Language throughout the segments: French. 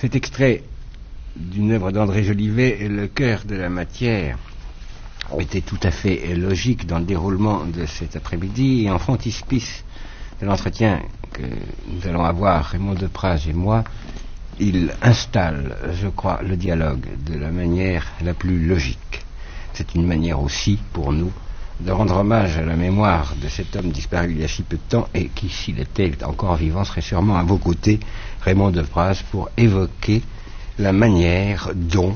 Cet extrait d'une œuvre d'André Jolivet, Le cœur de la matière, était tout à fait logique dans le déroulement de cet après-midi, et en frontispice de l'entretien que nous allons avoir, Raymond Depraz et moi, il installe, je crois, le dialogue de la manière la plus logique. C'est une manière aussi, pour nous, de rendre hommage à la mémoire de cet homme disparu il y a si peu de temps et qui, s'il était encore vivant, serait sûrement à vos côtés, Raymond Depraz, pour évoquer la manière dont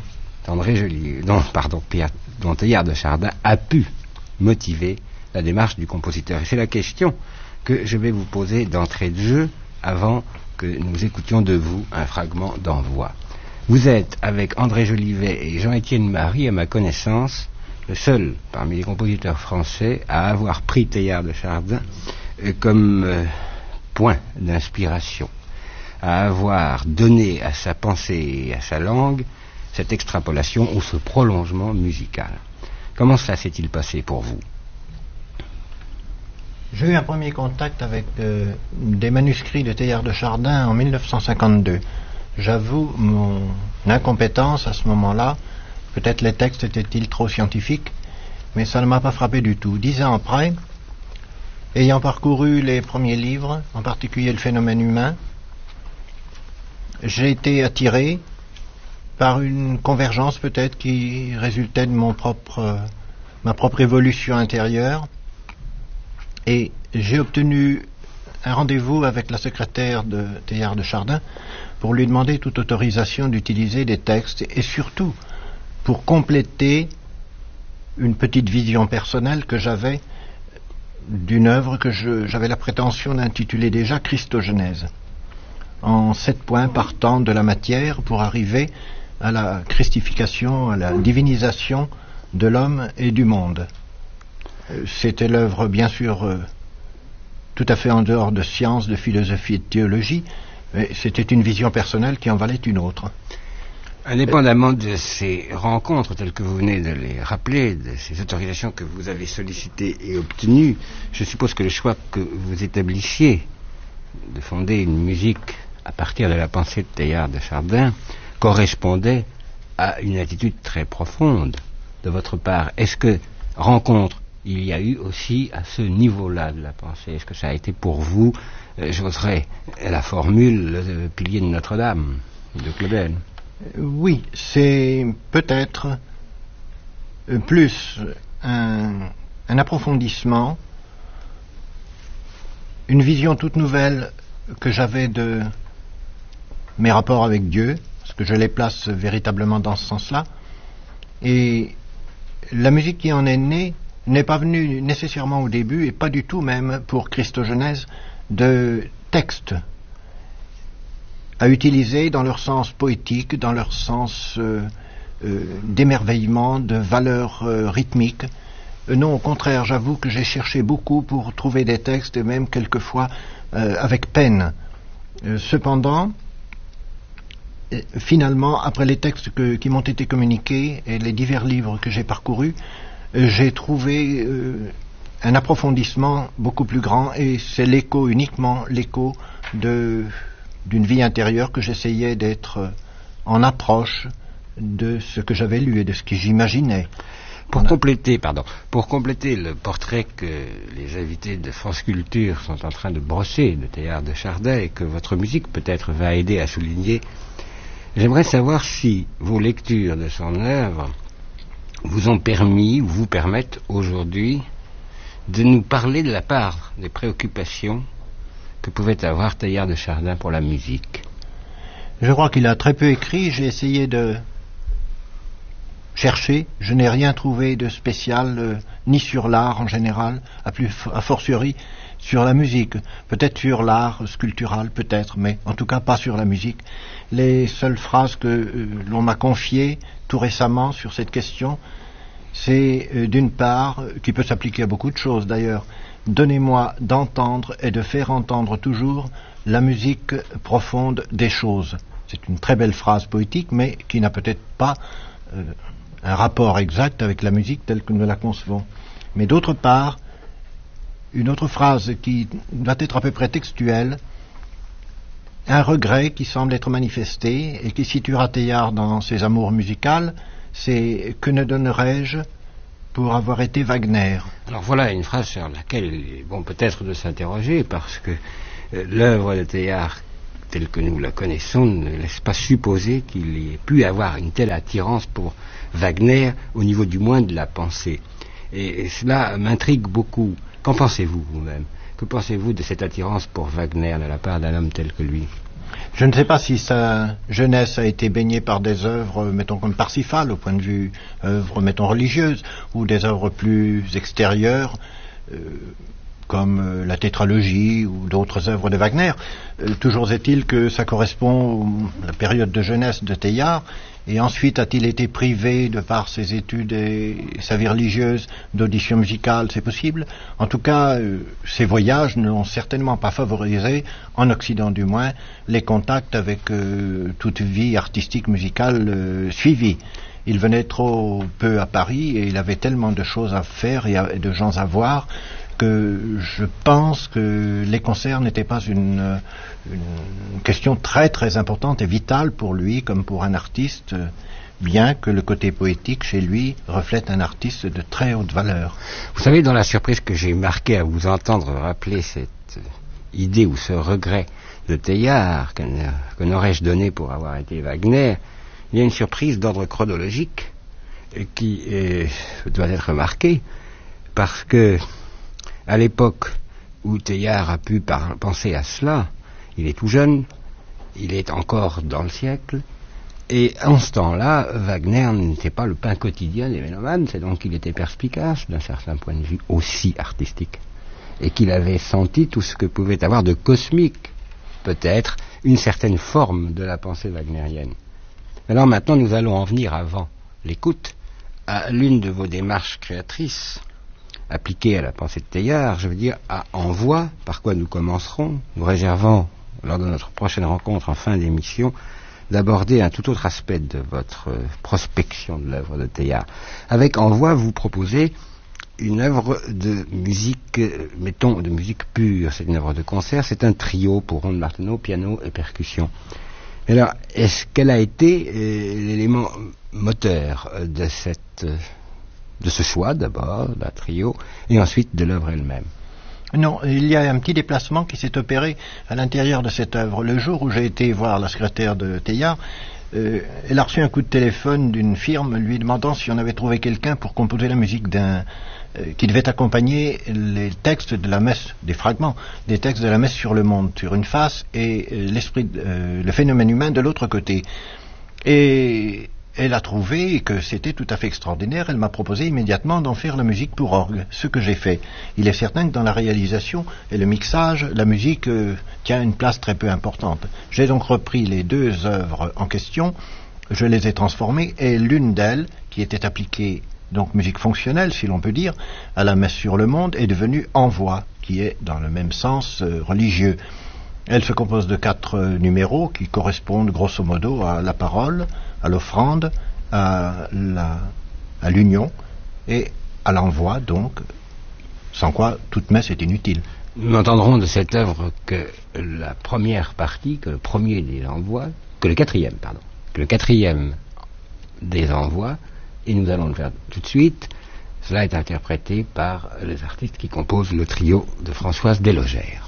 Teilhard de Chardin a pu motiver la démarche du compositeur. Et c'est la question que je vais vous poser d'entrée de jeu avant que nous écoutions de vous un fragment d'envoi. Vous êtes, avec André Jolivet et Jean-Étienne Marie, à ma connaissance, le seul parmi les compositeurs français à avoir pris Teilhard de Chardin comme point d'inspiration, à avoir donné à sa pensée et à sa langue cette extrapolation ou ce prolongement musical. Comment cela s'est-il passé pour vous? J'ai eu un premier contact avec des manuscrits de Teilhard de Chardin en 1952. J'avoue mon incompétence à ce moment-là. Peut-être les textes étaient-ils trop scientifiques, mais ça ne m'a pas frappé du tout. 10 ans après, ayant parcouru les premiers livres, en particulier Le phénomène humain, j'ai été attiré par une convergence peut-être qui résultait de ma propre évolution intérieure, et j'ai obtenu un rendez-vous avec la secrétaire de Teilhard de Chardin pour lui demander toute autorisation d'utiliser des textes et surtout pour compléter une petite vision personnelle que j'avais d'une œuvre que j'avais la prétention d'intituler déjà Christogenèse, en 7 points partant de la matière pour arriver à la christification, à la divinisation de l'homme et du monde. C'était l'œuvre, bien sûr, tout à fait en dehors de sciences, de philosophie et de théologie, mais c'était une vision personnelle qui en valait une autre. Indépendamment de ces rencontres telles que vous venez de les rappeler, de ces autorisations que vous avez sollicitées et obtenues, je suppose que le choix que vous établissiez de fonder une musique à partir de la pensée de Teilhard de Chardin correspondait à une attitude très profonde de votre part. Est-ce que rencontre il y a eu aussi à ce niveau-là de la pensée? Est-ce que ça a été pour vous, j'oserais la formule, le pilier de Notre-Dame, de Claudel? Oui, c'est peut-être plus un approfondissement, une vision toute nouvelle que j'avais de mes rapports avec Dieu, parce que je les place véritablement dans ce sens-là, et la musique qui en est née n'est pas venue nécessairement au début, et pas du tout même pour Christogenèse, de textes à utiliser dans leur sens poétique, dans leur sens d'émerveillement, de valeur rythmique. Non, au contraire, j'avoue que j'ai cherché beaucoup pour trouver des textes, et même quelquefois avec peine. Cependant, finalement, après les textes qui m'ont été communiqués et les divers livres que j'ai parcourus, j'ai trouvé un approfondissement beaucoup plus grand, et c'est uniquement l'écho d'une vie intérieure que j'essayais d'être en approche de ce que j'avais lu et de ce que j'imaginais. Pour compléter le portrait que les invités de France Culture sont en train de brosser de Teilhard de Chardin et que votre musique peut-être va aider à souligner, j'aimerais savoir si vos lectures de son œuvre vous ont permis ou vous permettent aujourd'hui de nous parler de la part des préoccupations que pouvait avoir Teilhard de Chardin pour la musique. Je crois qu'il a très peu écrit. J'ai essayé de chercher. Je n'ai rien trouvé de spécial, ni sur l'art en général, a fortiori sur la musique. Peut-être sur l'art sculptural, peut-être, mais en tout cas pas sur la musique. Les seules phrases que l'on m'a confiées tout récemment sur cette question, c'est d'une part, qui peut s'appliquer à beaucoup de choses d'ailleurs, donnez-moi d'entendre et de faire entendre toujours la musique profonde des choses. C'est une très belle phrase poétique, mais qui n'a peut-être pas un rapport exact avec la musique telle que nous la concevons. Mais d'autre part, une autre phrase qui doit être à peu près textuelle, un regret qui semble être manifesté et qui situera Teilhard dans ses amours musicales, c'est « Que ne donnerais-je pour avoir été Wagner ?» Alors voilà une phrase sur laquelle il est bon peut-être de s'interroger, parce que l'œuvre de Teilhard, telle que nous la connaissons, ne laisse pas supposer qu'il ait pu avoir une telle attirance pour Wagner, au niveau du moins de la pensée. Et cela m'intrigue beaucoup. Qu'en pensez-vous vous-même ? Que pensez-vous de cette attirance pour Wagner de la part d'un homme tel que lui ? Je ne sais pas si sa jeunesse a été baignée par des œuvres, mettons, comme Parsifal, au point de vue œuvres, mettons, religieuses, ou des œuvres plus extérieures, comme la tétralogie ou d'autres œuvres de Wagner. Toujours est-il que ça correspond à la période de jeunesse de Teilhard, et ensuite a-t-il été privé, de par ses études et sa vie religieuse, d'audition musicale, c'est possible. En tout cas, ses voyages n'ont certainement pas favorisé, en Occident du moins, les contacts avec toute vie artistique musicale suivie. Il venait trop peu à Paris et il avait tellement de choses à faire et de gens à voir que je pense que les concerts n'étaient pas une question très très importante et vitale pour lui comme pour un artiste, bien que le côté poétique chez lui reflète un artiste de très haute valeur. Vous savez, dans la surprise que j'ai marquée à vous entendre rappeler cette idée ou ce regret de Teilhard, que n'aurais-je donné pour avoir été Wagner, il y a une surprise d'ordre chronologique qui doit être marquée, parce que à l'époque où Teilhard a pu penser à cela, il est tout jeune, il est encore dans le siècle, et en ce temps-là, Wagner n'était pas le pain quotidien des mélomanes, c'est donc qu'il était perspicace d'un certain point de vue aussi artistique, et qu'il avait senti tout ce que pouvait avoir de cosmique, peut-être une certaine forme de la pensée wagnérienne. Alors maintenant, nous allons en venir, avant l'écoute, à l'une de vos démarches créatrices, appliquée à la pensée de Teilhard, je veux dire à Envoi, par quoi nous commencerons, nous réservant, lors de notre prochaine rencontre en fin d'émission, d'aborder un tout autre aspect de votre prospection de l'œuvre de Teilhard. Avec Envoi, vous proposez une œuvre de musique, mettons, de musique pure, c'est une œuvre de concert, c'est un trio pour ronde marteneau, piano et percussion. Alors, est-ce qu'elle a été l'élément moteur de ce choix, d'abord, d'un trio, et ensuite de l'œuvre elle-même? Non, il y a un petit déplacement qui s'est opéré à l'intérieur de cette œuvre. Le jour où j'ai été voir la secrétaire de Teilhard, elle a reçu un coup de téléphone d'une firme lui demandant si on avait trouvé quelqu'un pour composer la musique qui devait accompagner les textes de la messe, des fragments, des textes de la messe sur le monde, sur une face, et le phénomène humain de l'autre côté. Et elle a trouvé que c'était tout à fait extraordinaire. Elle m'a proposé immédiatement d'en faire la musique pour orgue, ce que j'ai fait. Il est certain que dans la réalisation et le mixage, la musique tient une place très peu importante. J'ai donc repris les deux œuvres en question, je les ai transformées, et l'une d'elles, qui était appliquée, donc musique fonctionnelle, si l'on peut dire, à la messe sur le monde, est devenue Envoi, qui est dans le même sens religieux. Elle se compose de 4 numéros qui correspondent grosso modo à la parole, à l'offrande, à l'union et à l'envoi, donc, sans quoi toute messe est inutile. Nous entendrons de cette œuvre que la première partie, que le premier des envois, que le quatrième des envois, et nous allons le faire tout de suite. Cela est interprété par les artistes qui composent le trio de Françoise Délogère.